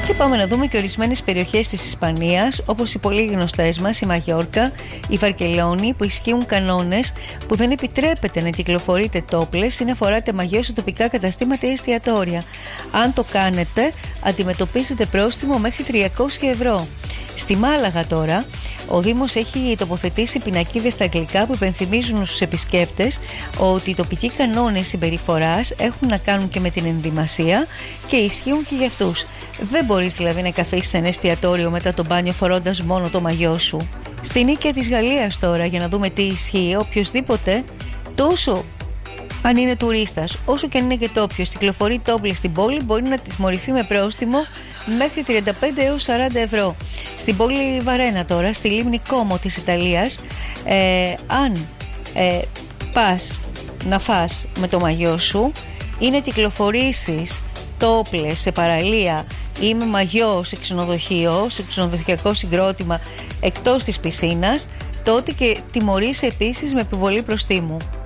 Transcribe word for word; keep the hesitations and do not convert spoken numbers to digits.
Και πάμε να δούμε και ορισμένες περιοχές της Ισπανίας, όπως οι πολύ γνωστές μας, η Μαγιόρκα, η Βαρκελόνη, που ισχύουν κανόνες που δεν επιτρέπεται να κυκλοφορείτε τόπλες ή να φοράτε μαγιό σε τοπικά καταστήματα ή εστιατόρια. Αν το κάνετε, αντιμετωπίζετε πρόστιμο μέχρι τριακόσια ευρώ. Στη Μάλαγα τώρα, ο Δήμος έχει τοποθετήσει πινακίδες στα αγγλικά που υπενθυμίζουν στους επισκέπτες ότι οι τοπικοί κανόνες συμπεριφοράς έχουν να κάνουν και με την ενδυμασία και ισχύουν και για αυτούς. Δεν μπορείς δηλαδή να καθίσεις σε ένα εστιατόριο μετά το μπάνιο φορώντας μόνο το μαγιό σου. Στη Νίκαια της Γαλλίας τώρα, για να δούμε τι ισχύει, οποιοσδήποτε, τόσο αν είναι τουρίστας, όσο και αν είναι και τόπιος, κυκλοφορεί τόπλες στην πόλη, μπορεί να τιμωρηθεί με πρόστιμο μέχρι τριάντα πέντε έως σαράντα ευρώ. Στην πόλη Βαρένα τώρα, στη λίμνη Κόμο της Ιταλίας, ε, αν ε, πας να φας με το μαγιό σου ή να κυκλοφορήσεις τόπλες σε παραλία ή με μαγιό σε ξενοδοχείο, σε ξενοδοχειακό συγκρότημα εκτός της πισίνας, τότε και τιμωρείσαι επίσης με επιβολή προστίμου.